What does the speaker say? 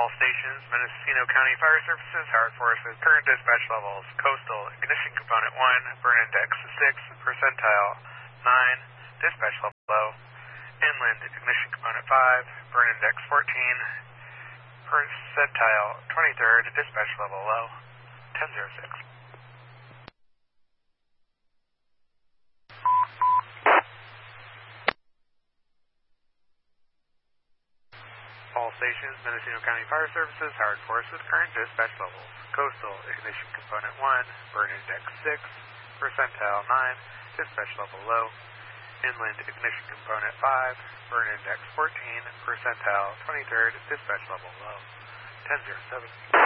All stations, Mendocino County Fire Services, Howard Forest with current dispatch levels. Coastal, ignition component 1, burn index 6, percentile 9, dispatch level low. Inland, ignition component 5, burn index 14, percentile 23rd, dispatch level low. 1006. All stations, Mendocino County Fire Services, Howard Forest with current dispatch levels. Coastal, ignition component 1, burn index 6, percentile 9, dispatch level low. Inland, ignition component 5, burn index 14, percentile 23rd, dispatch level low. 1007.